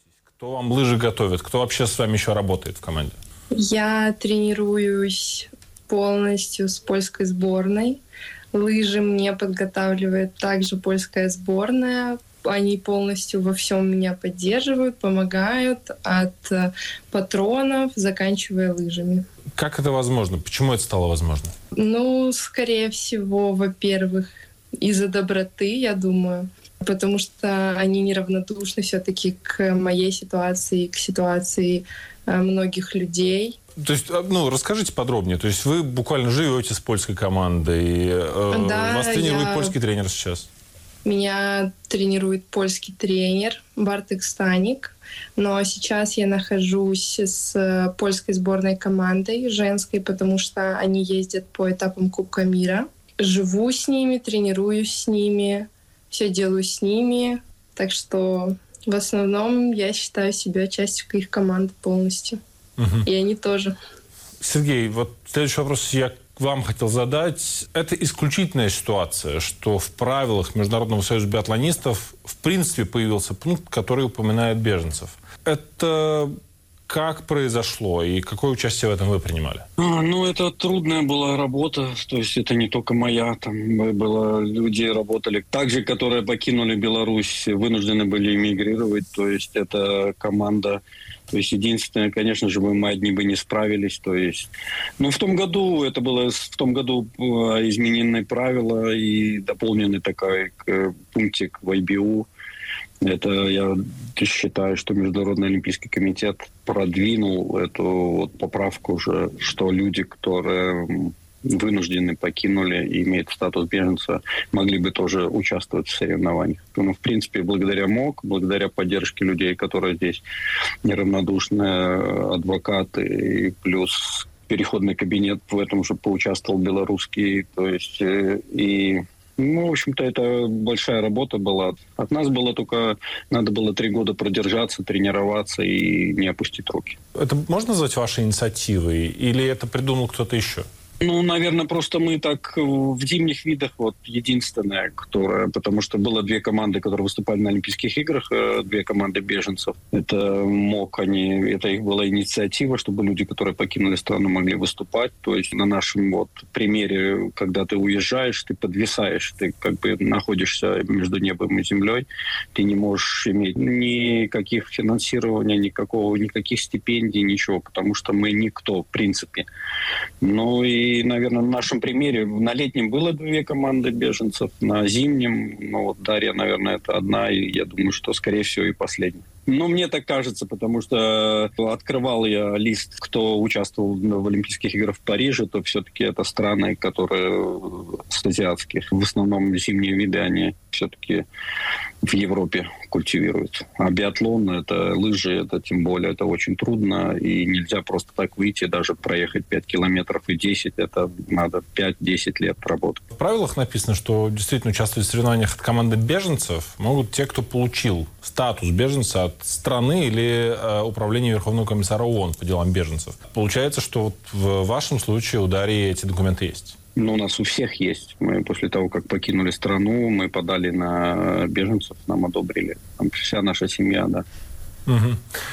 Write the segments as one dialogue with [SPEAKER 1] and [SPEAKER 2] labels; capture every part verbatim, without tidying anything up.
[SPEAKER 1] Кто вам лыжи готовит? Кто вообще с вами еще работает в команде?
[SPEAKER 2] Я тренируюсь полностью с польской сборной. Лыжи мне подготавливает также польская сборная. Они полностью во всем меня поддерживают, помогают от патронов, заканчивая лыжами.
[SPEAKER 1] Как это возможно? Почему это стало возможно?
[SPEAKER 2] Ну, скорее всего, во-первых, из-за доброты, я думаю. Потому что они неравнодушны все-таки к моей ситуации, к ситуации многих людей.
[SPEAKER 1] То есть, ну, расскажите подробнее. То есть вы буквально живете с польской командой.
[SPEAKER 2] Да,
[SPEAKER 1] вас тренирует
[SPEAKER 2] я...
[SPEAKER 1] польский тренер сейчас?
[SPEAKER 2] Меня тренирует польский тренер Бартек Станик. Но сейчас я нахожусь с польской сборной командой женской, потому что они ездят по этапам Кубка мира. Живу с ними, тренируюсь с ними, все делаю с ними. Так что в основном я считаю себя частью их команды полностью. Угу. И они тоже.
[SPEAKER 1] Сергей, вот следующий вопрос я вам хотел задать. Это исключительная ситуация, что в правилах Международного союза биатлонистов в принципе появился пункт, который упоминает беженцев. Это как произошло и какое участие в этом вы принимали?
[SPEAKER 3] А, ну, это трудная была работа. То есть это не только моя. Там было люди работали. Также, которые покинули Беларусь, вынуждены были эмигрировать. То есть это команда... То есть единственное, конечно же, мы одни бы не справились. То есть, ну, в том году, это было в том году изменены правила и дополнены такой пунктик в ай би ю. Это я считаю, что Международный олимпийский комитет продвинул эту вот поправку уже, что люди, которые вынуждены покинули и имеют статус беженца, могли бы тоже участвовать в соревнованиях. Ну, в принципе, благодаря МОК, благодаря поддержке людей, которые здесь неравнодушные адвокаты, и плюс переходный кабинет в этом же поучаствовал белорусский, то есть и... Ну, в общем-то, это большая работа была. От нас было только... Надо было три года продержаться, тренироваться и не опустить руки.
[SPEAKER 1] Это можно назвать вашей инициативой? Или это придумал кто-то еще?
[SPEAKER 3] Ну, наверное, просто мы так в зимних видах вот единственная, которая... Потому что было две команды, которые выступали на Олимпийских играх, две команды беженцев. Это МОК, они... Это их была инициатива, чтобы люди, которые покинули страну, могли выступать. То есть на нашем вот примере, когда ты уезжаешь, ты подвисаешь, ты как бы находишься между небом и землей, ты не можешь иметь никаких финансирования, никакого, никаких стипендий, ничего, потому что мы никто, в принципе. Ну и И, наверное, на нашем примере на летнем было две команды беженцев, на зимнем, ну вот Дарья, наверное, это одна, и я думаю, что, скорее всего, и последняя. Ну, мне так кажется, потому что открывал я лист, кто участвовал в Олимпийских играх в Париже, то все-таки это страны, которые с азиатских. В основном зимние виды, они все-таки в Европе культивируют. А биатлон, это лыжи, это тем более, это очень трудно, и нельзя просто так выйти, даже проехать пять километров и десять, это надо пять-десять лет работать.
[SPEAKER 1] В правилах написано, что действительно участвовать в соревнованиях от команды беженцев могут те, кто получил статус беженца от страны или э, управления Верховного комиссара ООН по делам беженцев. Получается, что вот в вашем случае у Дарьи эти документы есть?
[SPEAKER 3] Ну, у нас у всех есть. Мы после того, как покинули страну, мы подали на беженцев, нам одобрили. Там вся наша семья, да.
[SPEAKER 1] Угу.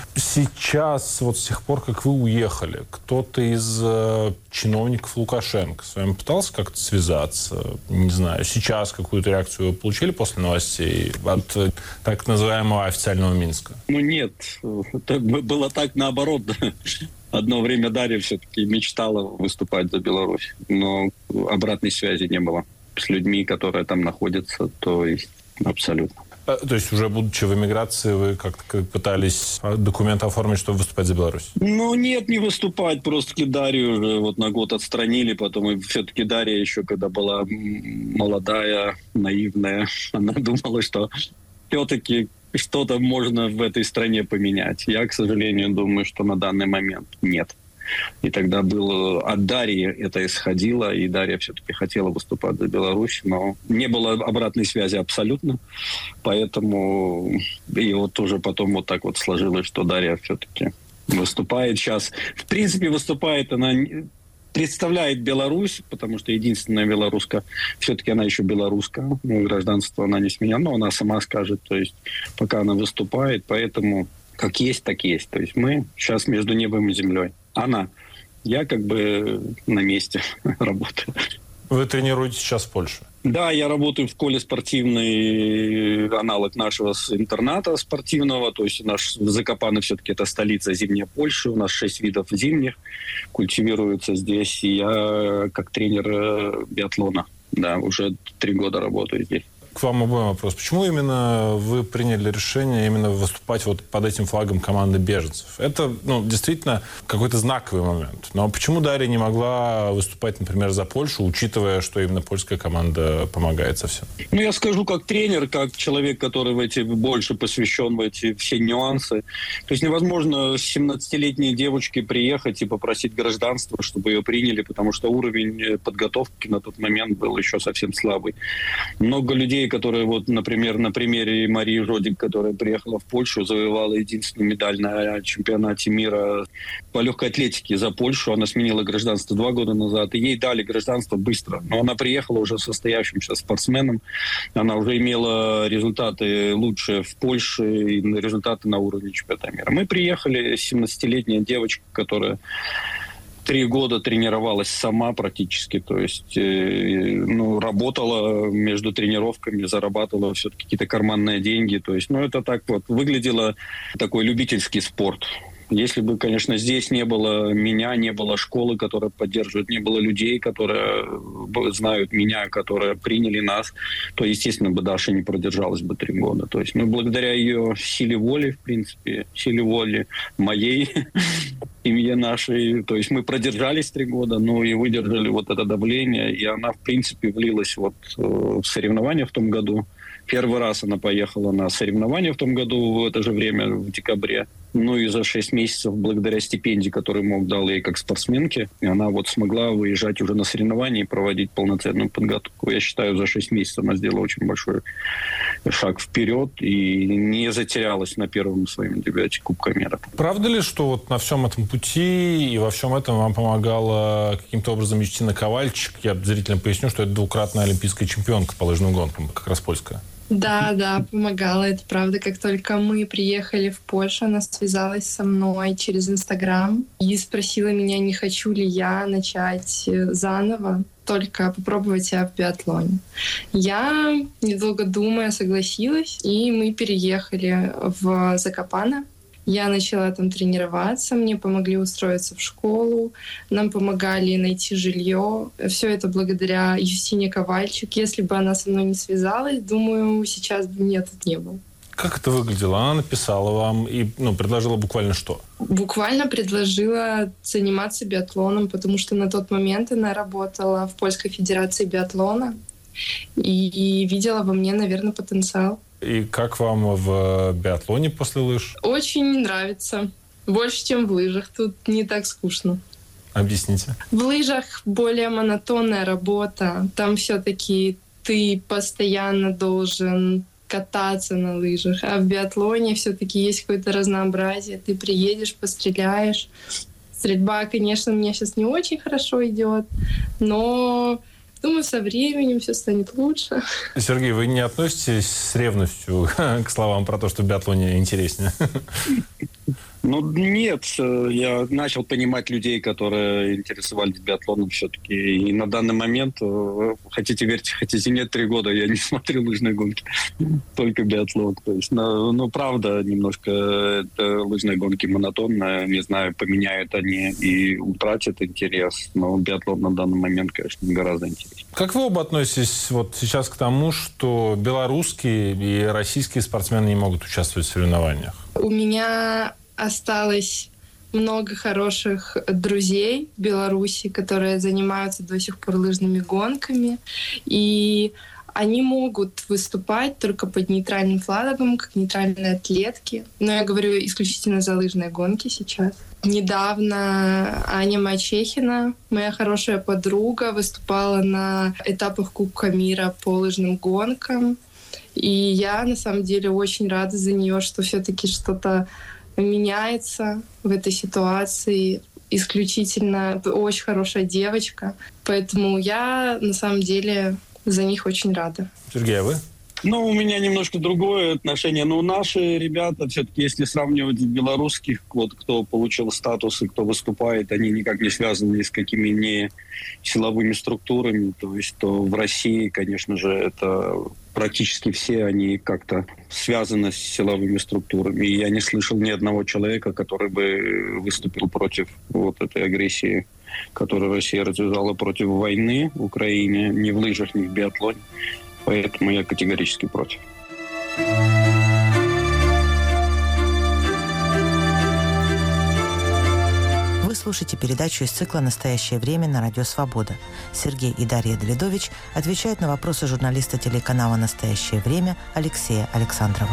[SPEAKER 1] Сейчас, вот с тех пор, как вы уехали, кто-то из э, чиновников Лукашенко с вами пытался как-то связаться? Не знаю, сейчас какую-то реакцию вы получили после новостей от э, так называемого официального Минска?
[SPEAKER 3] Ну, нет. Это было так наоборот. Одно время Дарья все-таки мечтала выступать за Беларусь, но обратной связи не было с людьми, которые там находятся, то есть абсолютно.
[SPEAKER 1] То есть уже будучи в эмиграции, вы как-то пытались документы оформить, чтобы выступать за Беларусь?
[SPEAKER 3] Ну, нет, не выступать. Просто Дарью уже вот на год отстранили. Потом и все-таки Дарья еще, когда была молодая, наивная, она думала, что все-таки что-то можно в этой стране поменять. Я, к сожалению, думаю, что на данный момент нет. И тогда было от Дарьи это исходило, и Дарья все-таки хотела выступать за Беларусь, но не было обратной связи абсолютно. Поэтому и вот уже потом вот так вот сложилось, что Дарья все-таки выступает сейчас. В принципе, выступает она... представляет Беларусь, потому что единственная белоруска, все-таки она еще белоруска, гражданство она не сменяла, но она сама скажет, то есть пока она выступает, поэтому как есть, так есть. То есть мы сейчас между небом и землей. Она. Я как бы на месте работаю.
[SPEAKER 1] Вы тренируетесь сейчас в Польше?
[SPEAKER 3] Да, я работаю в школе спортивный, аналог нашего интерната спортивного. То есть наш Закопаны все-таки это столица зимняя Польши. У нас шесть видов зимних культивируются здесь. И я как тренер биатлона. Да, уже три года работаю здесь.
[SPEAKER 1] К вам обоим вопрос. Почему именно вы приняли решение именно выступать вот под этим флагом команды беженцев? Это, ну, действительно какой-то знаковый момент. Но почему Дарья не могла выступать, например, за Польшу, учитывая, что именно польская команда помогает совсем?
[SPEAKER 3] Ну, я скажу как тренер, как человек, который в эти, больше посвящен в эти все нюансы. То есть невозможно семнадцатилетней девочке приехать и попросить гражданство, чтобы ее приняли, потому что уровень подготовки на тот момент был еще совсем слабый. Много людей, которые, вот, например, на примере Марии Жодик, которая приехала в Польшу, завоевала единственную медаль на чемпионате мира по легкой атлетике за Польшу. Она сменила гражданство два года назад, и ей дали гражданство быстро. Но она приехала уже состоявшимся спортсменом. Она уже имела результаты лучшие в Польше и результаты на уровне чемпионата мира. Мы приехали, семнадцатилетняя девочка, которая три года тренировалась сама практически, то есть э, ну, работала между тренировками, зарабатывала все-таки какие-то карманные деньги. То есть, ну, это так вот выглядело такой любительский спорт. Если бы, конечно, здесь не было меня, не было школы, которая поддерживает, не было людей, которые знают меня, которые приняли нас, то, естественно, бы Даша не продержалась бы три года. То есть, ну, благодаря ее силе воли, в принципе, силе воли моей, семье нашей, то есть мы продержались три года, но и выдержали вот это давление, и она, в принципе, влилась вот в соревнования в том году. Первый раз она поехала на соревнования в том году, в это же время, в декабре. Ну и за шесть месяцев, благодаря стипендии, которую МОК дал ей как спортсменке, она вот смогла выезжать уже на соревнования и проводить полноценную подготовку. Я считаю, за шесть месяцев она сделала очень большой шаг вперед и не затерялась на первом своем дебюте Кубка мира.
[SPEAKER 1] Правда ли, что вот на всем этом пути и во всем этом вам помогала каким-то образом Юстина Ковальчик? Я зрителям поясню, что это двукратная олимпийская чемпионка по лыжным гонкам, как раз польская.
[SPEAKER 2] Да, да, помогала, это правда. Как только мы приехали в Польшу, она связалась со мной через Инстаграм и спросила меня, не хочу ли я начать заново, только попробовать себя в биатлоне. Я, недолго думая, согласилась, и мы переехали в Закопане. Я начала там тренироваться, мне помогли устроиться в школу, нам помогали найти жилье. Все это благодаря Юстине Ковальчик. Если бы она со мной не связалась, думаю, сейчас бы меня тут не было.
[SPEAKER 1] Как это выглядело? Она написала вам и ну, предложила буквально что?
[SPEAKER 2] Буквально предложила заниматься биатлоном, потому что на тот момент она работала в Польской Федерации биатлона и видела во мне, наверное, потенциал.
[SPEAKER 1] И как вам в биатлоне после лыж?
[SPEAKER 2] Очень нравится. Больше, чем в лыжах. Тут не так скучно.
[SPEAKER 1] Объясните.
[SPEAKER 2] В лыжах более монотонная работа. Там все-таки ты постоянно должен кататься на лыжах. А в биатлоне все-таки есть какое-то разнообразие. Ты приедешь, постреляешь. Стрельба, конечно, мне сейчас не очень хорошо идет, но думаю, со временем все станет лучше.
[SPEAKER 1] Сергей, вы не относитесь с ревностью к словам про то, что в биатлоне интереснее?
[SPEAKER 3] Ну, нет. Я начал понимать людей, которые интересовались биатлоном все-таки. И на данный момент, хотите верьте, хотите нет, три года я не смотрю лыжные гонки. Только биатлон. То есть, ну, ну, правда, немножко это лыжные гонки монотонные. Не знаю, поменяют они и утратят интерес. Но биатлон на данный момент, конечно, гораздо интереснее.
[SPEAKER 1] Как вы оба относитесь вот сейчас к тому, что белорусские и российские спортсмены не могут участвовать в соревнованиях?
[SPEAKER 2] У меня осталось много хороших друзей в Беларуси, которые занимаются до сих пор лыжными гонками. И они могут выступать только под нейтральным флагом, как нейтральные атлетки. Но я говорю исключительно за лыжные гонки сейчас. Недавно Аня Мачехина, моя хорошая подруга, выступала на этапах Кубка мира по лыжным гонкам. И я, на самом деле, очень рада за нее, что все-таки что-то меняется в этой ситуации. Исключительно очень хорошая девочка. Поэтому я, на самом деле, за них очень рада.
[SPEAKER 1] Сергей, а вы?
[SPEAKER 3] Ну, у меня немножко другое отношение. Но наши ребята, все-таки, если сравнивать белорусских, вот, кто получил статус и кто выступает, они никак не связаны ни с какими не силовыми структурами. То есть, то в России, конечно же, это практически все, они как-то связаны с силовыми структурами. И я не слышал ни одного человека, который бы выступил против вот этой агрессии, которую Россия развязала против войны в Украине, ни в лыжах, ни в биатлоне. Поэтому я категорически против.
[SPEAKER 4] Вы слушаете передачу из цикла «Настоящее время» на Радио Свобода. Сергей и Дарья Давидович отвечают на вопросы журналиста телеканала «Настоящее время» Алексея Александрова.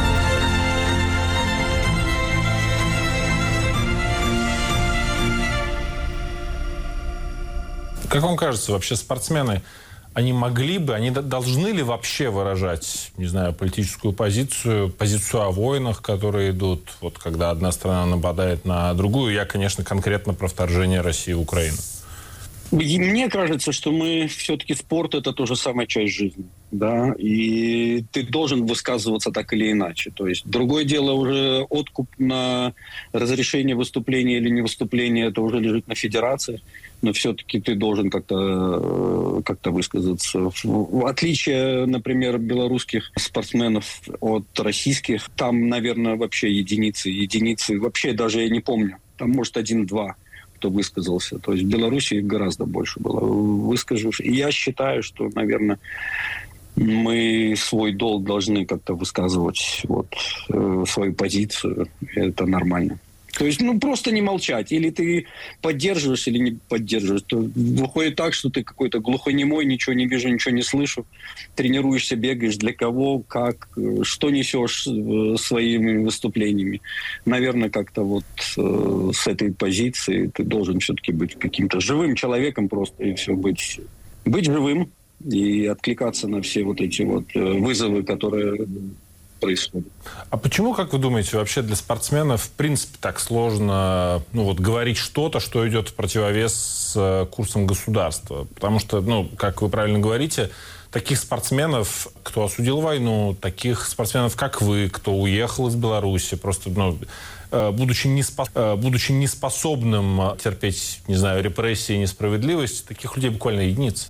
[SPEAKER 1] Как вам кажется, вообще спортсмены, они могли бы, они должны ли вообще выражать, не знаю, политическую позицию, позицию о войнах, которые идут, вот когда одна страна нападает на другую? Я, конечно, конкретно про вторжение России в Украину.
[SPEAKER 3] И мне кажется, что мы все-таки спорт — это тоже самая часть жизни, да, и ты должен высказываться так или иначе. То есть другое дело уже откуп на разрешение выступления или не выступления, это уже лежит на федерации, но все-таки ты должен как-то как-то высказаться. В отличие, например, белорусских спортсменов от российских, там, наверное, вообще единицы, единицы, вообще даже я не помню, там может один-два, кто высказался. То есть в Беларуси гораздо больше было выскажешь. И я считаю, что, наверное, мы свой долг должны как-то высказывать, вот, э, свою позицию. Это нормально. То есть, ну, просто не молчать. Или ты поддерживаешь, или не поддерживаешь. То выходит так, что ты какой-то глухонемой, ничего не вижу, ничего не слышу. Тренируешься, бегаешь. Для кого, как, что несешь своими выступлениями. Наверное, как-то вот э, с этой позиции ты должен все-таки быть каким-то живым человеком просто, и все, быть, быть живым и откликаться на все вот эти вот вызовы, которые происходит.
[SPEAKER 1] А почему, как вы думаете, вообще для спортсменов в принципе так сложно, ну, вот, говорить что-то, что идет в противовес с курсом государства? Потому что, ну, как вы правильно говорите, таких спортсменов, кто осудил войну, таких спортсменов, как вы, кто уехал из Беларуси, просто, ну, будучи, неспос... будучи неспособным терпеть, не знаю, репрессии и несправедливость, таких людей буквально единицы.